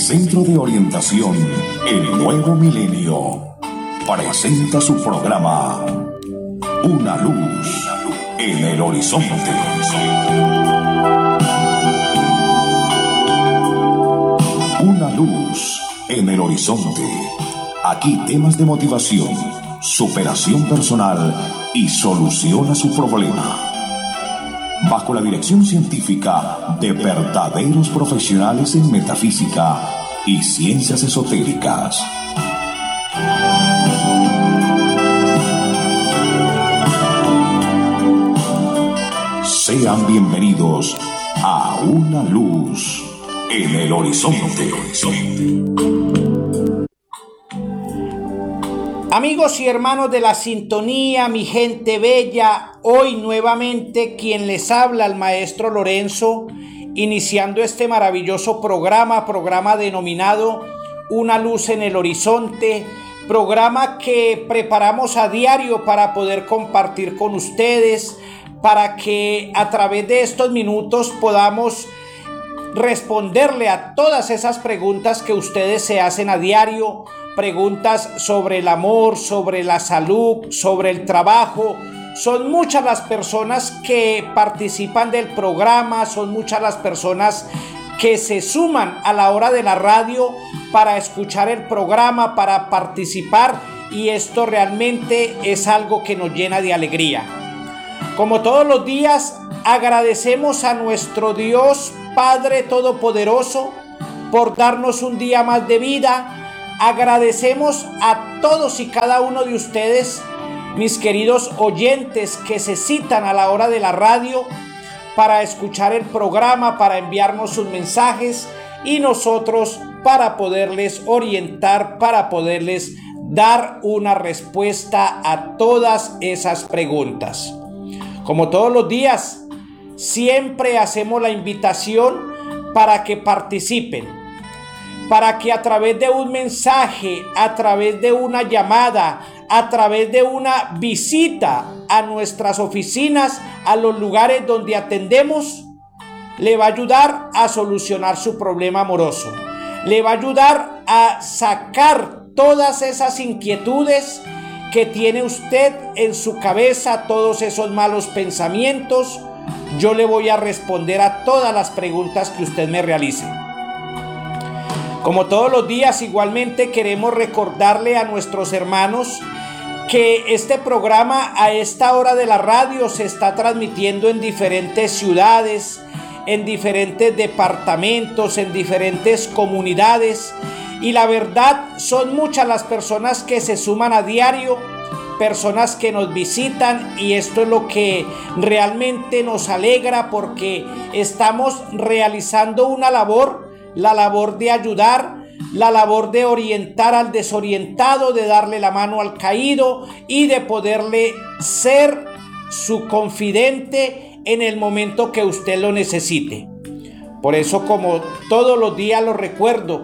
Centro de Orientación El Nuevo Milenio presenta su programa Una luz en el horizonte. Una luz en el horizonte. Aquí temas de motivación, superación personal y solución a su problema. Bajo la dirección científica de verdaderos profesionales en metafísica y ciencias esotéricas. Sean bienvenidos a Una luz en el horizonte. Amigos y hermanos de la sintonía, mi gente bella, hoy nuevamente quien les habla, el maestro Lorenzo, iniciando este maravilloso programa denominado Una luz en el horizonte, programa que preparamos a diario para poder compartir con ustedes, para que a través de estos minutos podamos responderle a todas esas preguntas que ustedes se hacen a diario, preguntas sobre el amor, sobre la salud, sobre el trabajo. Son muchas las personas que participan del programa, son muchas las personas que se suman a la hora de la radio para escuchar el programa, para participar, y esto realmente es algo que nos llena de alegría. Como todos los días, agradecemos a nuestro Dios Padre Todopoderoso por darnos un día más de vida. Agradecemos a todos y cada uno de ustedes, mis queridos oyentes, que se citan a la hora de la radio para escuchar el programa, para enviarnos sus mensajes y nosotros para poderles orientar, para poderles dar una respuesta a todas esas preguntas. Como todos los días, siempre hacemos la invitación para que participen, para que a través de un mensaje, a través de una llamada, a través de una visita a nuestras oficinas, a los lugares donde atendemos, le va a ayudar a solucionar su problema amoroso. Le va a ayudar a sacar todas esas inquietudes que tiene usted en su cabeza, todos esos malos pensamientos. Yo le voy a responder a todas las preguntas que usted me realice. Como todos los días, igualmente queremos recordarle a nuestros hermanos que este programa a esta hora de la radio se está transmitiendo en diferentes ciudades, en diferentes departamentos, en diferentes comunidades, y la verdad son muchas las personas que se suman a diario, personas que nos visitan, y esto es lo que realmente nos alegra, porque estamos realizando una labor, la labor de ayudar, la labor de orientar al desorientado, de darle la mano al caído y de poderle ser su confidente en el momento que usted lo necesite. Por eso, como todos los días lo recuerdo,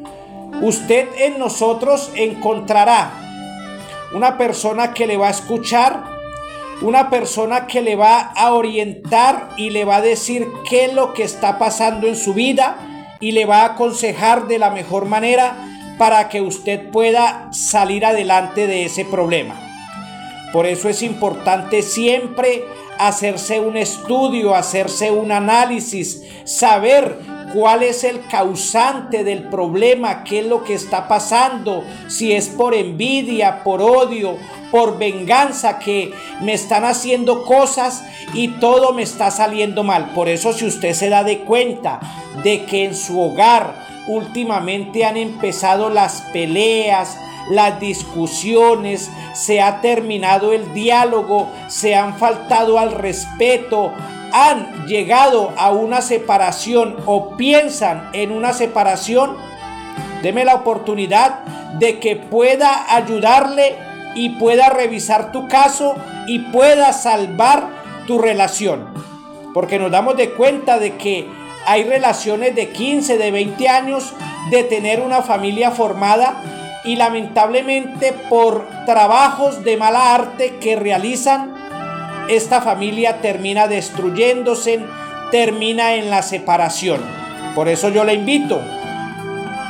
usted en nosotros encontrará una persona que le va a escuchar, una persona que le va a orientar y le va a decir qué es lo que está pasando en su vida, y le va a aconsejar de la mejor manera para que usted pueda salir adelante de ese problema. Por eso es importante siempre hacerse un estudio, hacerse un análisis, saber cuál es el causante del problema, qué es lo que está pasando, si es por envidia, por odio, por venganza, que me están haciendo cosas y todo me está saliendo mal. Por eso, si usted se da de cuenta de que en su hogar últimamente han empezado las peleas, las discusiones, se ha terminado el diálogo, se han faltado al respeto, han llegado a una separación o piensan en una separación, deme la oportunidad de que pueda ayudarle y pueda revisar tu caso y pueda salvar tu relación. Porque nos damos de cuenta de que hay relaciones de 15, de 20 años de tener una familia formada, y lamentablemente por trabajos de mala arte que realizan, esta familia termina destruyéndose, termina en la separación. Por eso yo le invito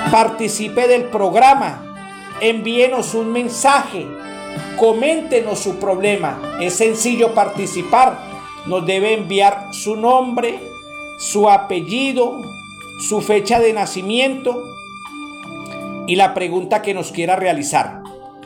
Participe del programa, envíenos un mensaje, coméntenos su problema. Es sencillo participar, nos debe enviar su nombre, su apellido, su fecha de nacimiento y la pregunta que nos quiera realizar.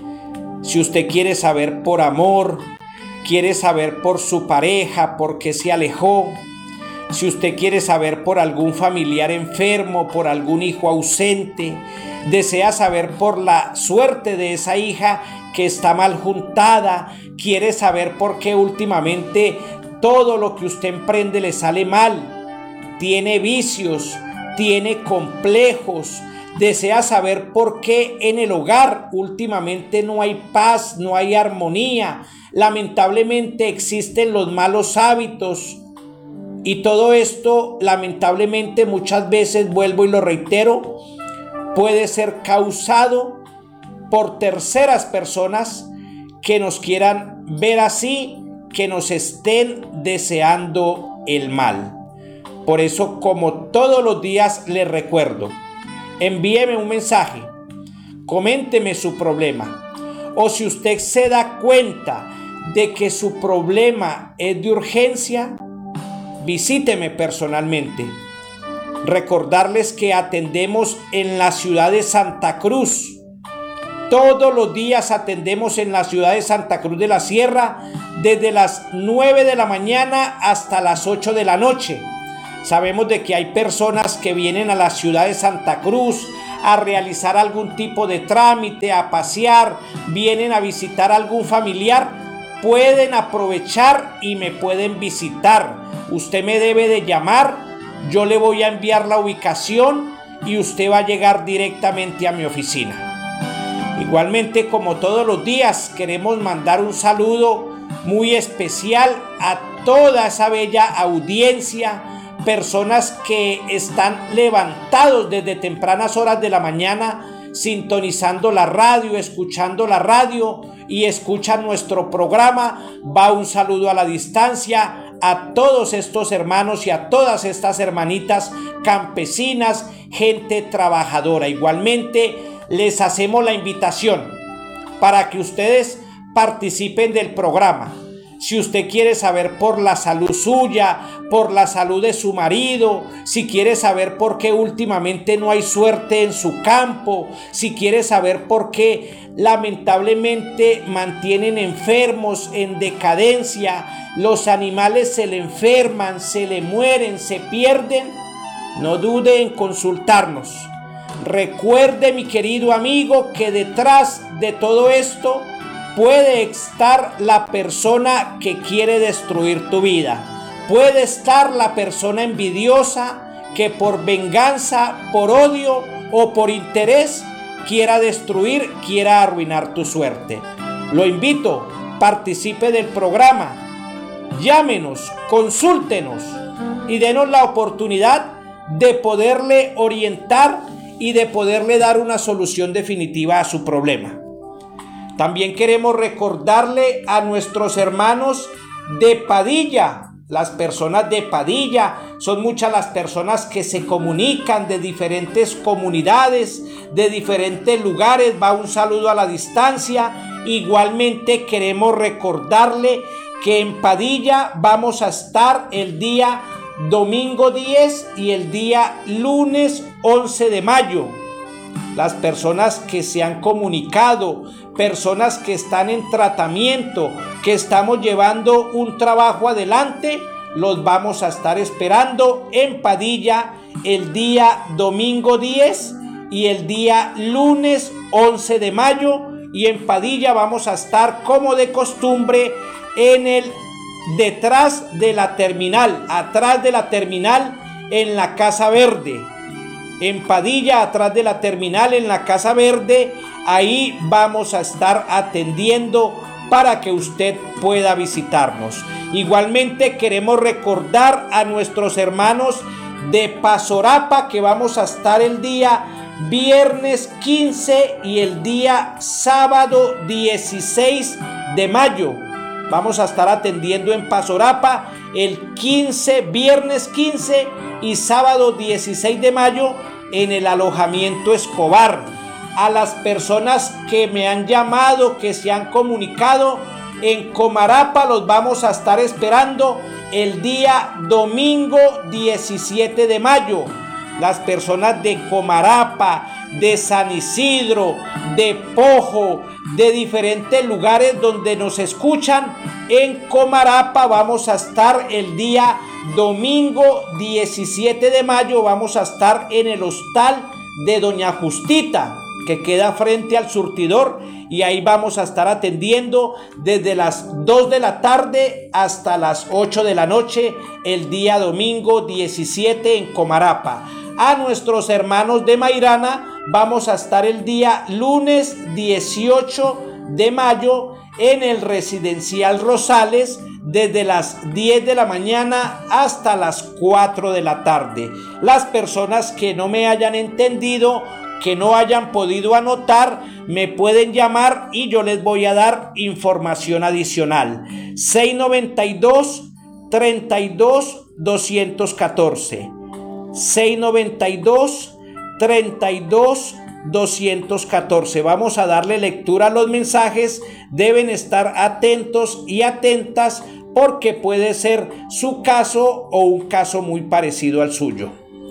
Si usted quiere saber por amor, quiere saber por su pareja, por qué se alejó, si usted quiere saber por algún familiar enfermo, por algún hijo ausente, desea saber por la suerte de esa hija que está mal juntada, quiere saber por qué últimamente todo lo que usted emprende le sale mal, tiene vicios, tiene complejos, desea saber por qué en el hogar últimamente no hay paz, no hay armonía, lamentablemente existen los malos hábitos. Y todo esto, lamentablemente, muchas veces, vuelvo y lo reitero, puede ser causado por terceras personas que nos quieran ver así, que nos estén deseando el mal. Por eso, como todos los días, les recuerdo, envíeme un mensaje, coménteme su problema. O si usted se da cuenta de que su problema es de urgencia, visíteme personalmente. Recordarles que atendemos en la ciudad de Santa Cruz. Todos los días atendemos en la ciudad de Santa Cruz de la Sierra desde las 9 de la mañana hasta las 8 de la noche. Sabemos de que hay personas que vienen a la ciudad de Santa Cruz a realizar algún tipo de trámite, a pasear, vienen a visitar a algún familiar. Pueden aprovechar y me pueden visitar. Usted me debe de llamar, yo le voy a enviar la ubicación y usted va a llegar directamente a mi oficina. Igualmente, como todos los días, queremos mandar un saludo muy especial a toda esa bella audiencia, personas que están levantados desde tempranas horas de la mañana, sintonizando la radio, escuchando la radio y escuchan nuestro programa. Va un saludo a la distancia a todos estos hermanos y a todas estas hermanitas campesinas, gente trabajadora. Igualmente les hacemos la invitación para que ustedes participen del programa. Si usted quiere saber por la salud suya, por la salud de su marido, si quiere saber por qué últimamente no hay suerte en su campo, si quiere saber por qué lamentablemente mantienen enfermos, en decadencia, los animales se le enferman, se le mueren, se pierden, no dude en consultarnos. Recuerde, mi querido amigo, que detrás de todo esto puede estar la persona que quiere destruir tu vida. Puede estar la persona envidiosa que por venganza, por odio o por interés quiera destruir, quiera arruinar tu suerte. Lo invito, participe del programa, llámenos, consúltenos y denos la oportunidad de poderle orientar y de poderle dar una solución definitiva a su problema. También queremos recordarle a nuestros hermanos de Padilla. Las personas de Padilla, son muchas las personas que se comunican de diferentes comunidades, de diferentes lugares. Va un saludo a la distancia. Igualmente queremos recordarle que en Padilla vamos a estar el día domingo 10 y el día lunes 11 de mayo. Las personas que se han comunicado, personas que están en tratamiento, que estamos llevando un trabajo adelante, los vamos a estar esperando en Padilla el día domingo 10 y el día lunes 11 de mayo. Y en Padilla vamos a estar como de costumbre en el detrás de la terminal, atrás de la terminal en la Casa Verde. En Padilla, atrás de la terminal en la Casa Verde, ahí vamos a estar atendiendo para que usted pueda visitarnos. Igualmente queremos recordar a nuestros hermanos de Pasorapa que vamos a estar el día viernes 15 y el día sábado 16 de mayo. Vamos a estar atendiendo en Pasorapa el 15, viernes 15 y sábado 16 de mayo en el alojamiento Escobar. A las personas que me han llamado, que se han comunicado, en Comarapa los vamos a estar esperando el día domingo 17 de mayo. Las personas de Comarapa, de San Isidro, de Pojo, de diferentes lugares donde nos escuchan, en Comarapa vamos a estar el día domingo 17 de mayo, vamos a estar en el hostal de Doña Justita, que queda frente al surtidor, y ahí vamos a estar atendiendo desde las 2 de la tarde hasta las 8 de la noche el día domingo 17 en Comarapa. A nuestros hermanos de Mairana vamos a estar el día lunes 18 de mayo en el Residencial Rosales desde las 10 de la mañana hasta las 4 de la tarde. Las personas que no me hayan entendido, que no hayan podido anotar, me pueden llamar y yo les voy a dar información adicional. 692 32 214 692 32 214. Vamos a darle lectura a los mensajes. Deben estar atentos y atentas porque puede ser su caso o un caso muy parecido al suyo.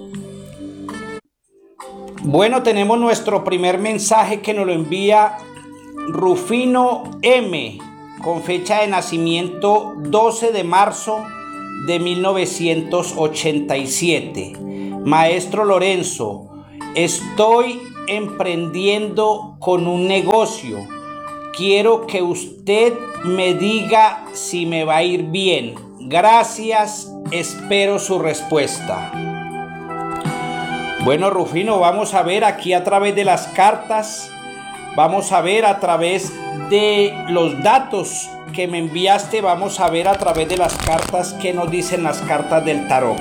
Bueno, tenemos nuestro primer mensaje que nos lo envía Rufino M, con fecha de nacimiento 12 de marzo de 1987. Maestro Lorenzo, estoy emprendiendo con un negocio. Quiero que usted me diga si me va a ir bien. Gracias, espero su respuesta. Bueno, Rufino, vamos a ver aquí a través de las cartas, vamos a ver a través de los datos que me enviaste, vamos a ver a través de las cartas qué nos dicen las cartas del tarot.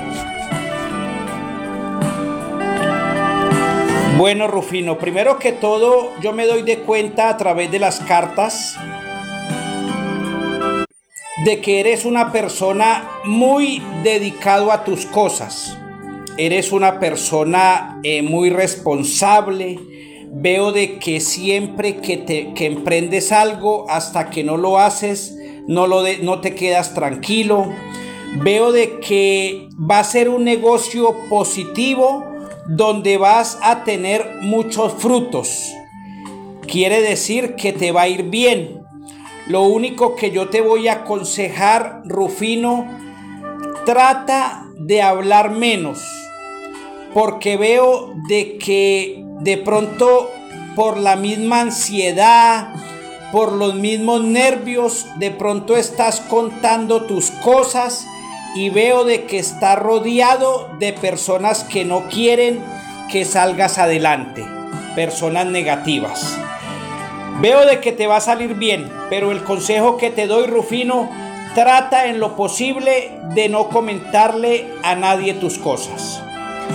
Bueno, Rufino, primero que todo yo me doy de cuenta a través de las cartas de que eres una persona muy dedicado a tus cosas. Eres una persona muy responsable. Veo de que siempre que emprendes algo, hasta que no lo haces, no te quedas tranquilo. Veo de que va a ser un negocio positivo donde vas a tener muchos frutos. Quiere decir que te va a ir bien. Lo único que yo te voy a aconsejar, Rufino, trata de hablar menos, porque veo de que de pronto por la misma ansiedad, por los mismos nervios, de pronto estás contando tus cosas y veo de que estás rodeado de personas que no quieren que salgas adelante, personas negativas. Veo de que te va a salir bien, pero el consejo que te doy, Rufino, trata en lo posible de no comentarle a nadie tus cosas.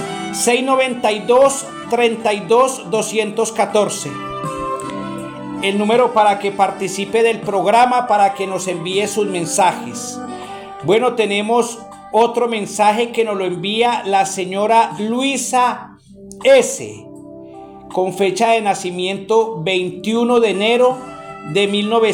692 32 214. El número para que participe del programa, para que nos envíe sus mensajes. Bueno, tenemos otro mensaje que nos lo envía la señora Luisa S, con fecha de nacimiento 21 de enero de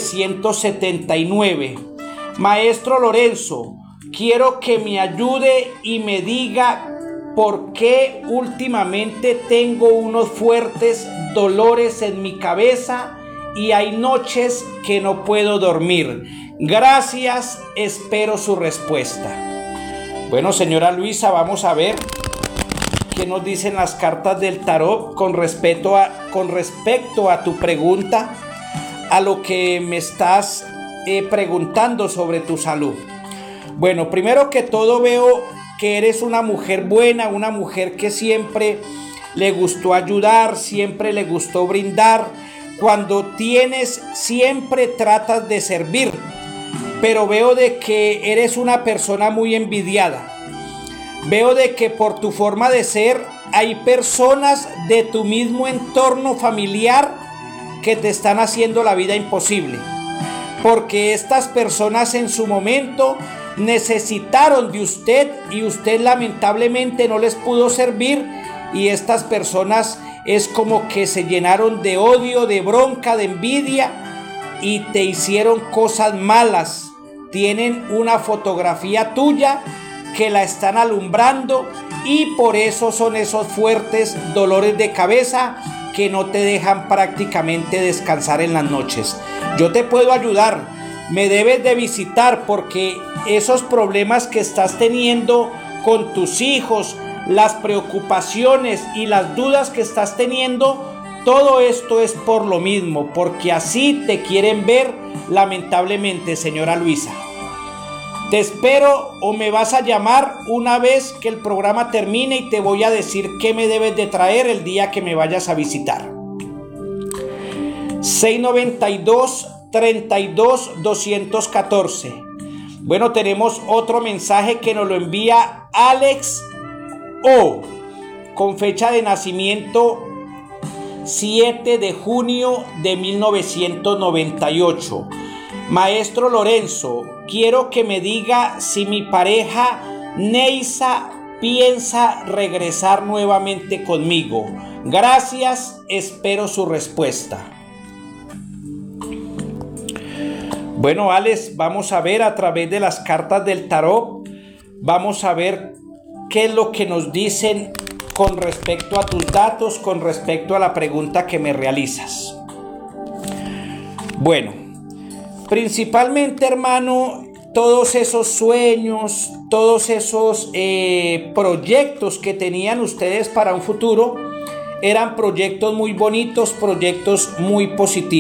1979. Maestro Lorenzo, quiero que me ayude y me diga por qué últimamente tengo unos fuertes dolores en mi cabeza y hay noches que no puedo dormir. Gracias, espero su respuesta. Bueno, señora Luisa, vamos a ver qué nos dicen las cartas del tarot con respecto a tu pregunta, a lo que me estás preguntando sobre tu salud. Bueno, primero que todo veo que eres una mujer buena, una mujer que siempre le gustó ayudar, siempre le gustó brindar. Cuando tienes, siempre tratas de servir, pero veo de que eres una persona muy envidiada. Veo de que por tu forma de ser hay personas de tu mismo entorno familiar que te están haciendo la vida imposible, porque estas personas en su momento necesitaron de usted y usted lamentablemente no les pudo servir y estas personas es como que se llenaron de odio, de bronca, de envidia y te hicieron cosas malas. Tienen una fotografía tuya que la están alumbrando y por eso son esos fuertes dolores de cabeza que no te dejan prácticamente descansar en las noches. Yo te puedo ayudar, me debes de visitar porque esos problemas que estás teniendo con tus hijos, las preocupaciones y las dudas que estás teniendo, todo esto es por lo mismo, porque así te quieren ver lamentablemente, señora Luisa. Te espero o me vas a llamar una vez que el programa termine y te voy a decir qué me debes de traer el día que me vayas a visitar. 692-32-214. Bueno, tenemos otro mensaje que nos lo envía Alex O, con fecha de nacimiento 7 de junio de 1998. Maestro Lorenzo, quiero que me diga si mi pareja Neisa piensa regresar nuevamente conmigo. Gracias, espero su respuesta. Bueno, Alex, vamos a ver a través de las cartas del tarot, vamos a ver qué es lo que nos dicen con respecto a tus datos, con respecto a la pregunta que me realizas. Bueno, principalmente, hermano, todos esos sueños, todos esos proyectos que tenían ustedes para un futuro, eran proyectos muy bonitos, proyectos muy positivos.